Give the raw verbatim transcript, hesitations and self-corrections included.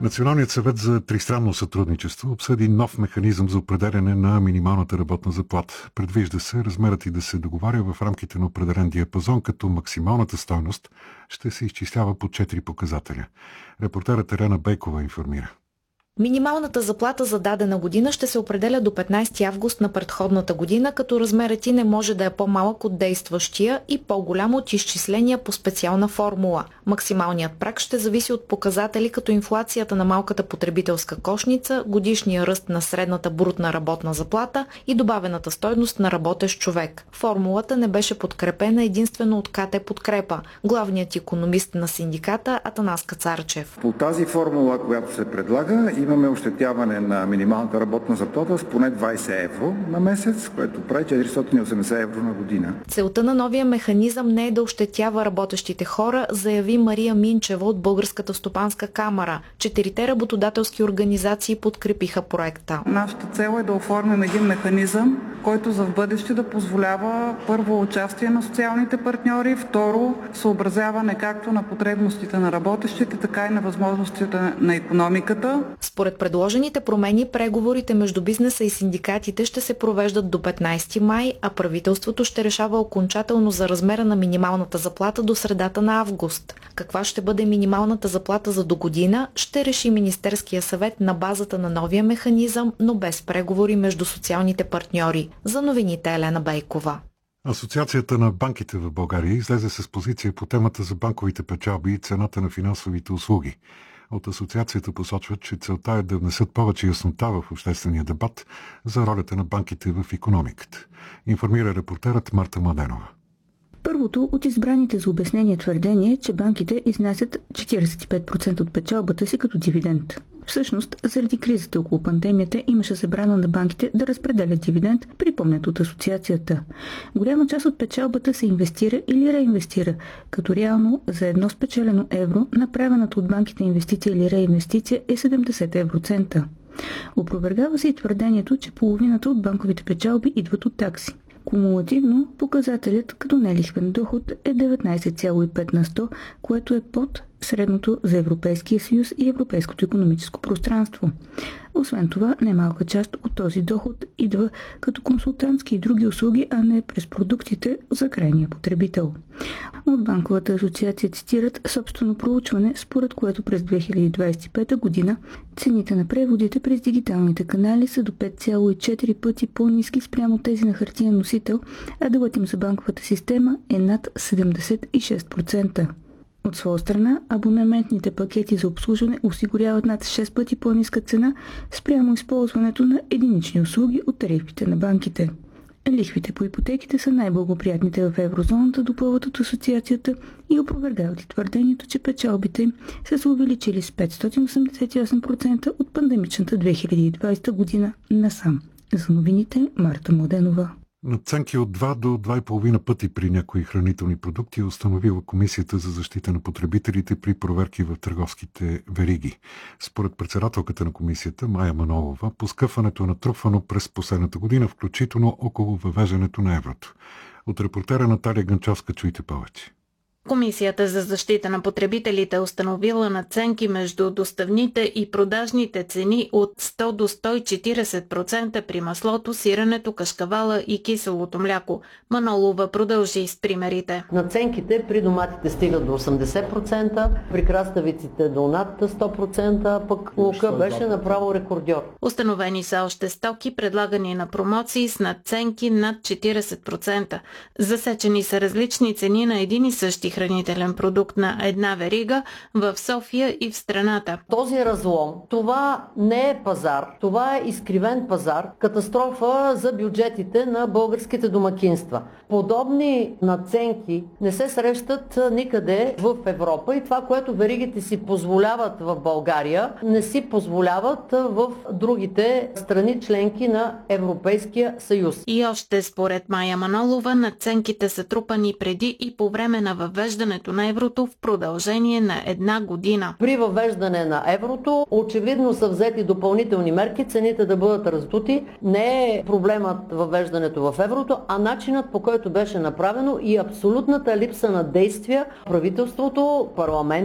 Националният съвет за тристранно сътрудничество обсъди нов механизъм за определяне на минималната работна заплата. Предвижда се размерът и да се договаря в рамките на определен диапазон, като максималната стойност ще се изчислява по четири показателя. Репортерът Елена Бейкова информира. Минималната заплата за дадена година ще се определя до петнайсети август на предходната година, като размерът й не може да е по-малък от действащия и по-голям от изчисления по специална формула. Максималният праг ще зависи от показатели като инфлацията на малката потребителска кошница, годишния ръст на средната брутна работна заплата и добавената стойност на работещ човек. Формулата не беше подкрепена единствено от КТ Подкрепа, главният икономист на синдиката Атанас Кацарчев. По тази формула, която се предлага, имаме ощетяване на минималната работна заплата с поне двайсет евро на месец, което прави четиристотин и осемдесет евро на година. Целта на новия механизъм не е да ощетява работещите хора, заяви Мария Минчева от Българската стопанска камара. Четирите работодателски организации подкрепиха проекта. Нашата цел е да оформим един механизъм, който за в бъдеще да позволява първо участие на социалните партньори, второ съобразяване както на потребностите на работещите, така и на възможностите на икономиката. Според предложените промени, преговорите между бизнеса и синдикатите ще се провеждат до петнайсети май, а правителството ще решава окончателно за размера на минималната заплата до средата на август. Каква ще бъде минималната заплата за до година, ще реши Министерския съвет на базата на новия механизъм, но без преговори между социалните партньори. За новините Елена Бейкова. Асоциацията на банките в България излезе с позиция по темата за банковите печалби и цената на финансовите услуги. От асоциацията посочват, че целта е да внесат повече яснота в обществения дебат за ролята на банките в икономиката. Информира репортерът Марта Младенова. Първото от избраните за обяснение твърдение е, че банките изнасят четирийсет и пет процента от печалбата си като дивиденд. Всъщност, заради кризата около пандемията имаше забрана на банките да разпределят дивиденд, припомнят от асоциацията. Голяма част от печалбата се инвестира или реинвестира, като реално за едно спечелено евро направената от банките инвестиция или реинвестиция е седемдесет евроцента. Опровергава се и твърдението, че половината от банковите печалби идват от такси. Кумулативно показателят като нелихвен доход е деветнайсет цяло и пет на сто, което е под средното за Европейския съюз и Европейското икономическо пространство. Освен това, немалка част от този доход идва като консултантски и други услуги, а не през продуктите за крайния потребител. От банковата асоциация цитират собствено проучване, според което през две хиляди двайсет и пета година цените на преводите през дигиталните канали са до пет цяло и четири пъти по-ниски спрямо тези на хартиен носител, а делът им за банковата система е над седемдесет и шест процента. От своя страна, абонаментните пакети за обслужване осигуряват над шест пъти по-ниска цена спрямо използването на единични услуги от тарифите на банките. Лихвите по ипотеките са най-благоприятните в еврозоната, допълват от асоциацията и опровергават и твърдението, че печалбите им са се увеличили с петстотин осемдесет и осем процента от пандемичната две хиляди и двайсета година насам. За новините Марта Младенова. Надценки от два до два и половина пъти при някои хранителни продукти е установила Комисията за защита на потребителите при проверки в търговските вериги. Според председателката на комисията Мая Манолова, поскъпването е натрупвано през последната година, включително около въвеждането на еврото. От репортера Наталия Ганчовска чуйте повече. Комисията за защита на потребителите е установила надценки между доставните и продажните цени от сто до сто и четирийсет процента при маслото, сиренето, кашкавала и киселото мляко. Манолова продължи с примерите. Надценките при доматите стигат до осемдесет процента, при краставиците до над сто процента, пък лука беше направо рекордьор. Установени са още стоки, предлагани на промоции с надценки над четирийсет процента. Засечени са различни цени на един и същи хранителен продукт на една верига в София и в страната. Този разлом, това не е пазар, това е изкривен пазар, катастрофа за бюджетите на българските домакинства. Подобни надценки не се срещат никъде в Европа и това, което веригите си позволяват в България, не си позволяват в другите страни членки на Европейския съюз. И още според Мая Манолова, надценките са трупани преди и по време на въвеждането на еврото в продължение на една година. При въвеждане на еврото очевидно са взети допълнителни мерки, цените да бъдат раздути. Не е проблемът въвеждането в еврото, а начинът, по който беше направено и абсолютната липса на действия правителството, парламент